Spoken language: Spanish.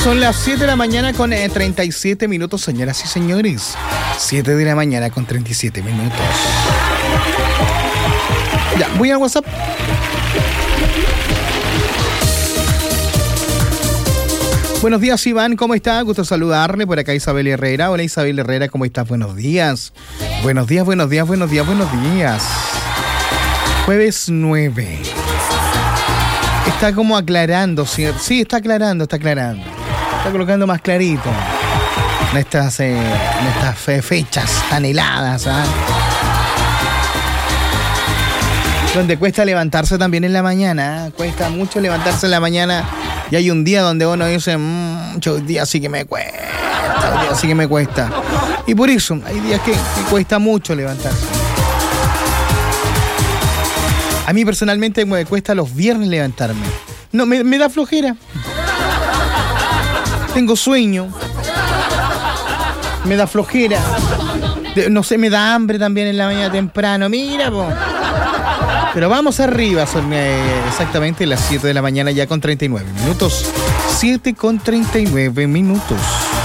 Son las 7 de la mañana con 37 minutos, señoras y señores. 7 de la mañana con 37 minutos. Ya, voy al WhatsApp. Buenos días, Iván, ¿cómo está? Gusto saludarle. Por acá Isabel Herrera. Hola, Isabel Herrera, ¿cómo estás? Buenos días. Buenos días, buenos días, buenos días, buenos días. Jueves 9. Está como aclarando, ¿cierto? Sí, está aclarando. Está colocando más clarito en estas fechas tan heladas, ¿ah? Donde cuesta levantarse también en la mañana, ¿eh? Cuesta mucho levantarse en la mañana. Y hay un día donde uno dice, hoy día sí que me cuesta, Y por eso, hay días que cuesta mucho levantarse. A mí personalmente me cuesta los viernes levantarme. No, me da flojera. Tengo sueño. Me da flojera. No sé, me da hambre también en la mañana temprano. Mira, po. Pero vamos arriba, son exactamente las 7 de la mañana ya con 39 minutos. 7 con 39 minutos.